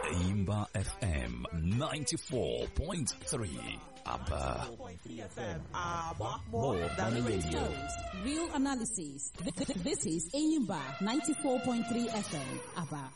Aimba FM 94.3. Abba. More than a radio. Real analysis. This is Aimba 94.3 FM. Abba.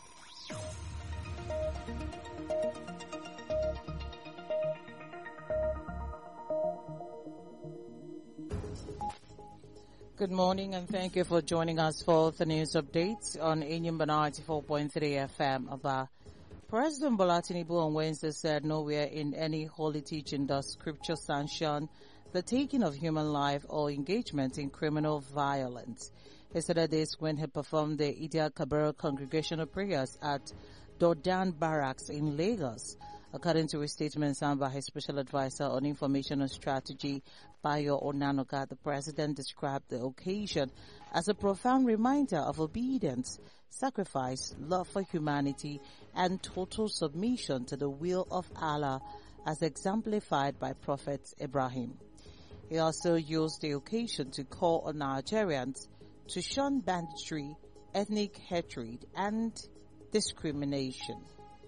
Good morning and thank you for joining us for the news updates on Enyimba 94.3 FM. Abba. President Bola Tinubu on Wednesday said nowhere in any holy teaching does scripture sanction the taking of human life or engagement in criminal violence. He said this when he performed the Idi Kabir congregational prayers at Dodan Barracks in Lagos. According to a statement signed by his special advisor on information and strategy, Bayo Onanoga, the president described the occasion as a profound reminder of obedience, sacrifice, love for humanity, and total submission to the will of Allah as exemplified by Prophet Ibrahim. He also used the occasion to call on Nigerians to shun banditry, ethnic hatred, and discrimination.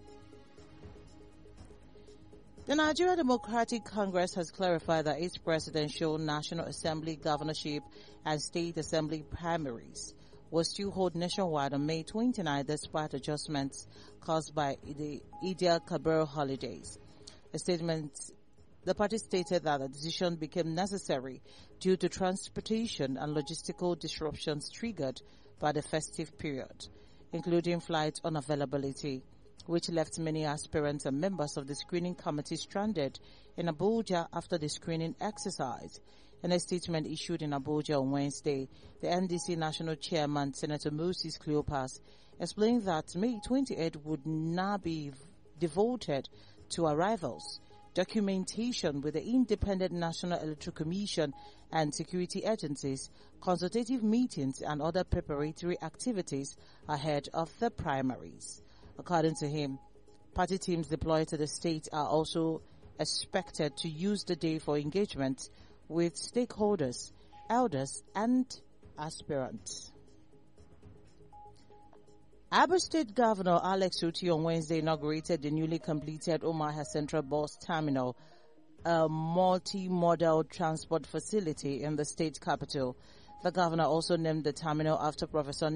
The Nigeria Democratic Congress has clarified that its presidential, National Assembly, governorship, and State Assembly primaries will still hold nationwide on May 29 despite adjustments caused by the Idi Kabir holidays. A statement, the party stated that the decision became necessary due to transportation and logistical disruptions triggered by the festive period, including flight unavailability, which left many aspirants and members of the screening committee stranded in Abuja after the screening exercise. In a statement issued in Abuja on Wednesday, the NDC National Chairman, Senator Moses Cleopas, explained that May 28 would now be devoted to arrivals, documentation with the Independent National Electoral Commission and security agencies, consultative meetings and other preparatory activities ahead of the primaries. According to him, party teams deployed to the state are also expected to use the day for engagement with stakeholders, elders, and aspirants. Abba State Governor Alex Uti on Wednesday inaugurated the newly completed Umuahia Central Bus Terminal, a multi-modal transport facility in the state capital. The governor also named the terminal after Professor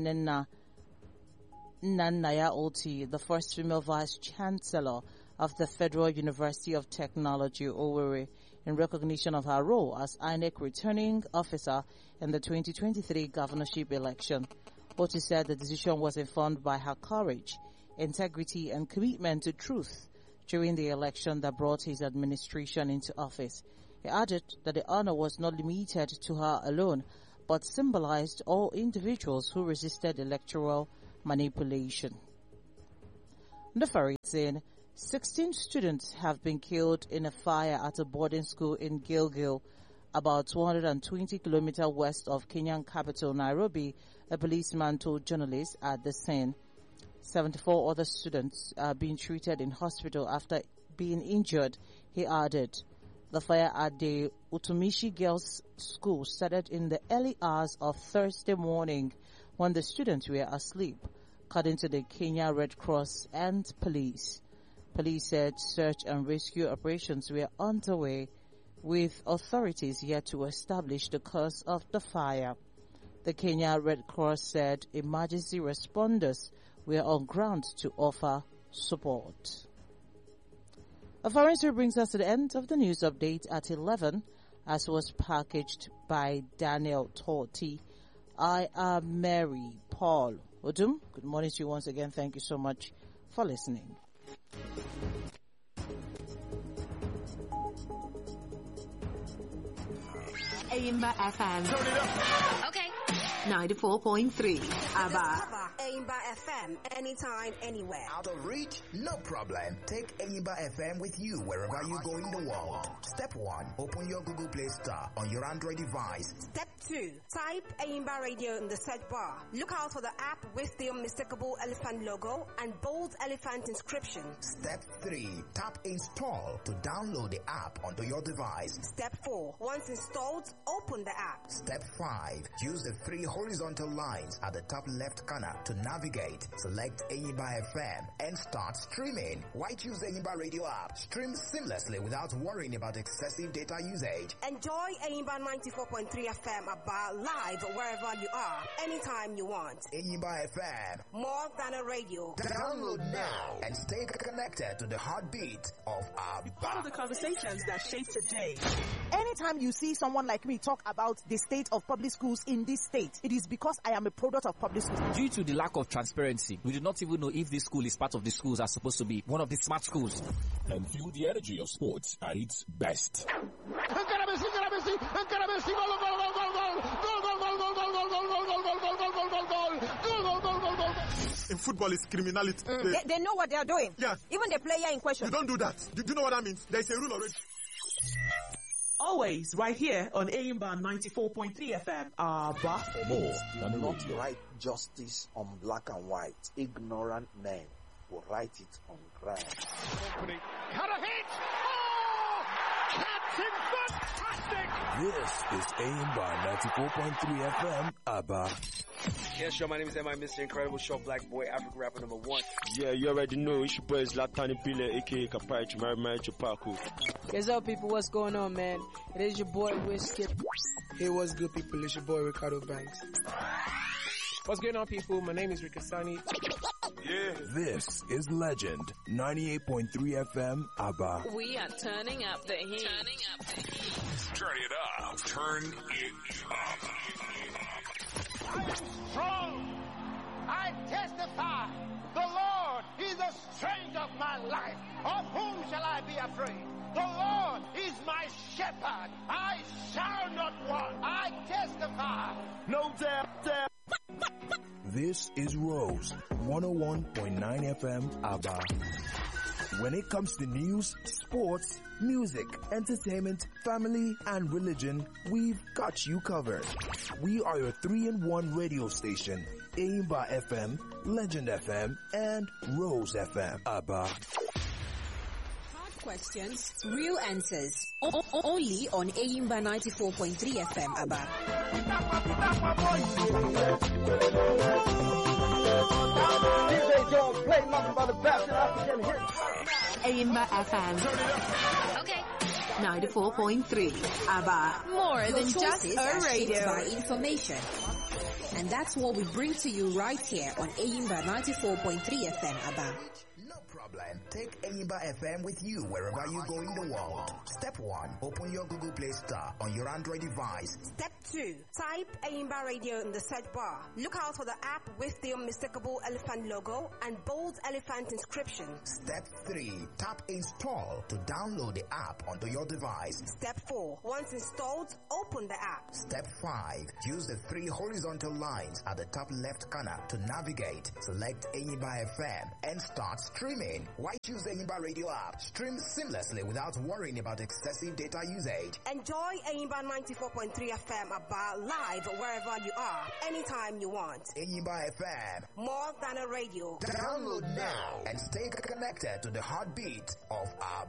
Nannaya Oti, the first female vice chancellor of the Federal University of Technology, Owerri, in recognition of her role as INEC returning officer in the 2023 governorship election. Oti said the decision was informed by her courage, integrity, and commitment to truth during the election that brought his administration into office. He added that the honor was not limited to her alone, but symbolized all individuals who resisted electoral manipulation. The Farizin, 16 students have been killed in a fire at a boarding school in Gilgil, about 220 kilometers west of Kenyan capital Nairobi, a policeman told journalists at the scene. 74 other students are being treated in hospital after being injured, he added. The fire at the Utumishi Girls' School started in the early hours of Thursday morning when the students were asleep, according to the Kenya Red Cross and police. Police said search and rescue operations were underway, with authorities yet to establish the cause of the fire. The Kenya Red Cross said emergency responders were on ground to offer support. A foreign story brings us to the end of the news update at 11, as was packaged by Daniel Torti. I am Mary Paul Odum. Good morning to you once again. Thank you so much for listening. Aimba FM. Turn it up. Okay. 94.3. Abba. Aimba FM. Anytime, anywhere. Out of reach? No problem. Take Aimba FM with you wherever you go in the world. Step 1. Open your Google Play Store on your Android device. Step 2. Type Aimba Radio in the search bar. Look out for the app with the unmistakable elephant logo and bold elephant inscription. Step 3. Tap Install to download the app onto your device. Step 4. Once installed, open the app. Step 5. Use the 3 horizontal lines at the top left corner to navigate, select Enyimba FM and start streaming. Why choose the Enyimba Radio app? Stream seamlessly without worrying about excessive data usage. Enjoy Enyimba 94.3 FM Aba live wherever you are, anytime you want. Enyimba FM, more than a radio. Download now and stay connected to the heartbeat of Aba. Part of the conversations that shape today. Anytime you see someone like me talk about the state of public schools in this state, it is because I am a product of public schools. Due to the lack of transparency, we do not even know if this school is part of the schools are supposed to be one of the smart schools. And feel the energy of sports at its best. In football, it's criminality. They know what they are doing. Yeah. Even the player in question. You don't do that. Do you know what that means? There is a rule already. Always right here on Enyimba 94.3 FM. Aba. For more than a Not radio. write justice on black and white. Ignorant men will write it on ground. Cut a hit! Oh! Captain fantastic! This is Enyimba 94.3 FM, Aba. Yes, sure. My name is M.I. Mr. Incredible Show, Black Boy, African rapper #1. Yeah, you already know. It's your boy Zlatan Pile, aka Kapai Chumari Chupaku. What's up, people? What's going on, man? It is your boy, Whiskey. Hey, what's good, people? It's your boy, Ricardo Banks. What's going on, people? My name is Rikasani. Yeah. This is Legend 98.3 FM, Aba. We are turning up the heat. Turn it up. Turn it up. I am strong. I testify. The Lord is the strength of my life. Of whom shall I be afraid? The Lord is my shepherd. I shall not want. I testify. No doubt. This is Rose 101.9 FM, Aba. When it comes to news, sports, music, entertainment, family, and religion, we've got you covered. We are your 3-in-1 radio station, Enyimba FM, Legend FM, and Rose FM, Aba. Hard questions, real answers. Only on Enyimba 94.3 FM, Aba. Enyimba FM. Okay. 94.3 Aba. More than just a radio. By information. And that's what we bring to you right here on Enyimba 94.3 FM, Aba. Take Enyimba FM with you wherever you go in the world. Step 1. Open your Google Play Store on your Android device. Step 2. Type Enyimba Radio in the search bar. Look out for the app with the unmistakable elephant logo and bold elephant inscription. Step 3. Tap Install to download the app onto your device. Step 4. Once installed, open the app. Step 5. Use the 3 horizontal lines at the top left corner to navigate. Select Enyimba FM and start streaming. Why choose the Enyimba Radio app? Stream seamlessly without worrying about excessive data usage. Enjoy Enyimba 94.3 FM Aba live wherever you are, anytime you want. Enyimba FM, more than a radio. Download now and stay connected to the heartbeat of Aba.